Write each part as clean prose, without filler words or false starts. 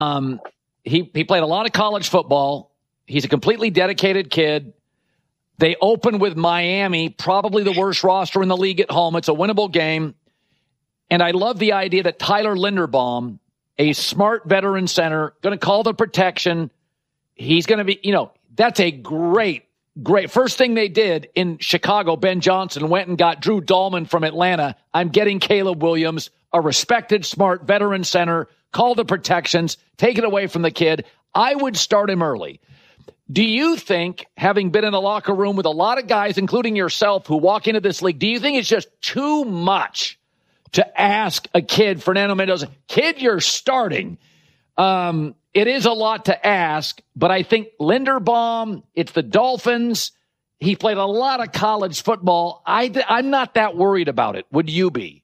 He played a lot of college football. He's a completely dedicated kid. They open with Miami, probably the worst roster in the league at home. It's a winnable game. And I love the idea that Tyler Linderbaum, a smart veteran center, going to call the protection. He's going to be, that's a great. First thing they did in Chicago, Ben Johnson went and got Drew Dahlman from Atlanta. I'm getting Caleb Williams, a respected, smart veteran center, call the protections, take it away from the kid. I would start him early. Do you think, having been in the locker room with a lot of guys, including yourself, who walk into this league, do you think it's just too much to ask a kid, Fernando Mendoza, kid, you're starting? It is a lot to ask, but I think Linderbaum, it's the Dolphins. He played a lot of college football. I'm not that worried about it. Would you be?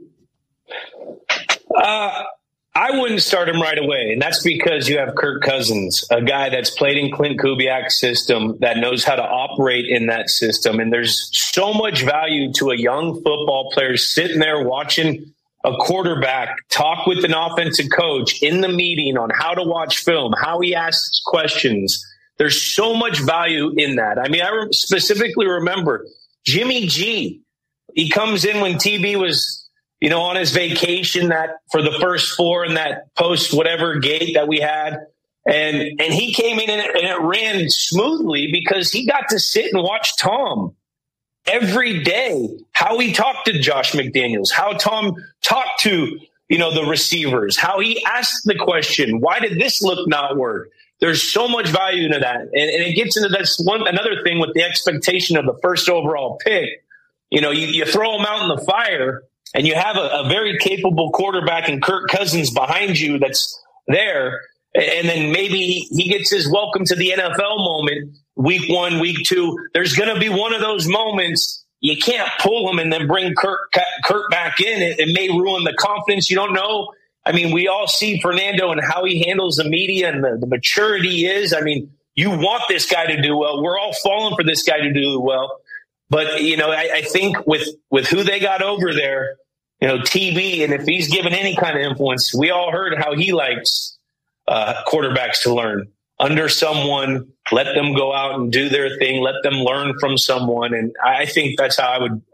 I wouldn't start him right away, and that's because you have Kirk Cousins, a guy that's played in Clint Kubiak's system, that knows how to operate in that system, and there's so much value to a young football player sitting there watching a quarterback talk with an offensive coach in the meeting on how to watch film, how he asks questions. There's so much value in that. I mean, I specifically remember Jimmy G. He comes in when TB was, on his vacation that for the first four in that post whatever gate that we had. And he came in and it ran smoothly because he got to sit and watch Tom every day, how he talked to Josh McDaniels, how Tom talked to, the receivers, how he asked the question, why did this look not work? There's so much value into that. And it gets into another thing with the expectation of the first overall pick. You throw them out in the fire and you have a very capable quarterback in Kirk Cousins behind you that's there. And then maybe he gets his welcome to the NFL moment. Week 1, week 2, there's going to be one of those moments. You can't pull him and then bring Kirk back in. It may ruin the confidence. You don't know. I mean, we all see Fernando and how he handles the media and the maturity he is. I mean, you want this guy to do well. We're all falling for this guy to do well. But, I think with who they got over there, TB, and if he's given any kind of influence, we all heard how he likes quarterbacks to learn under someone, let them go out and do their thing, let them learn from someone. And I think that's how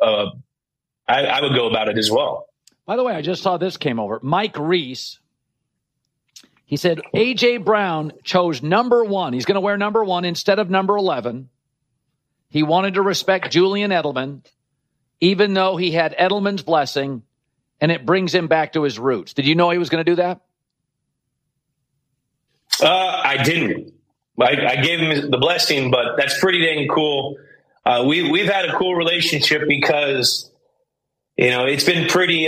I would go about it as well. By the way, I just saw this came over. Mike Reese, he said A.J. Brown chose number 1. He's going to wear number 1 instead of number 11. He wanted to respect Julian Edelman, even though he had Edelman's blessing, and it brings him back to his roots. Did you know he was going to do that? I didn't. I gave him the blessing, but that's pretty dang cool. We've had a cool relationship because, it's been pretty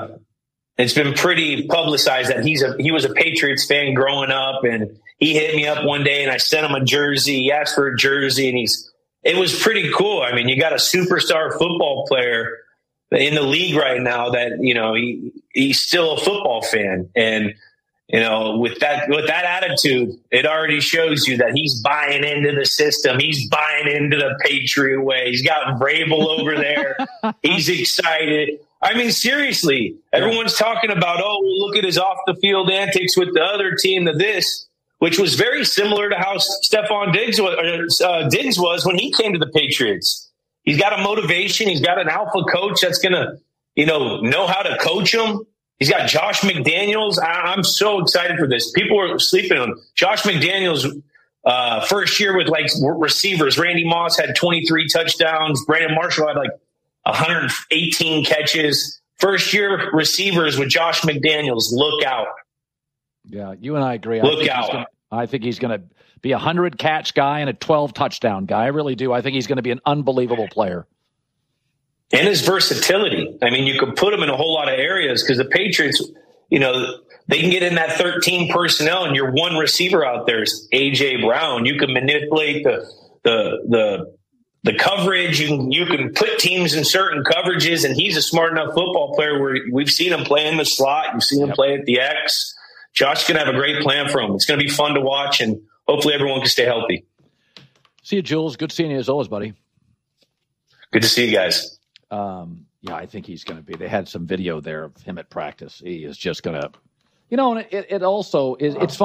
publicized that he was a Patriots fan growing up, and he hit me up one day and I sent him a jersey. He asked for a jersey and it was pretty cool. I mean, you got a superstar football player in the league right now that, he's still a football fan. And, with that attitude, it already shows you that he's buying into the system. He's buying into the Patriot way. He's got Vrabel over there. He's excited. I mean, seriously, everyone's talking about, look at his off the field antics with the other team to this, which was very similar to how Stephon Diggs was when he came to the Patriots. He's got a motivation. He's got an alpha coach that's going to, know how to coach him. He's got Josh McDaniels. I'm so excited for this. People are sleeping on Josh McDaniels. First year with receivers. Randy Moss had 23 touchdowns. Brandon Marshall had 118 catches. First year receivers with Josh McDaniels. Look out. Yeah, you and I agree. Look out. I think he's going to be a 100-catch guy and a 12-touchdown guy. I really do. I think he's going to be an unbelievable player. And his versatility. I mean, you could put him in a whole lot of areas because the Patriots, they can get in that 13 personnel and your one receiver out there is A.J. Brown. You can manipulate the coverage. You can put teams in certain coverages, and he's a smart enough football player where we've seen him play in the slot. You've seen him play at the X. Josh can have a great plan for him. It's going to be fun to watch, and hopefully everyone can stay healthy. See you, Jules. Good seeing you as always, buddy. Good to see you guys. I think he's going to be. They had some video there of him at practice. He is just going to You know, and it also is. It's